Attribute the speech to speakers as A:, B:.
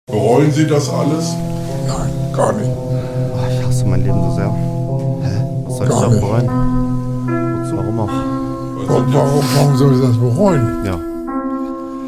A: Bereuen Sie das alles?
B: Nein, gar nicht.
C: Oh, ich hasse mein Leben so sehr. Hä? Was soll ich da bereuen? Wozu? Warum auch?
B: Warum soll ich das bereuen?
C: Ja.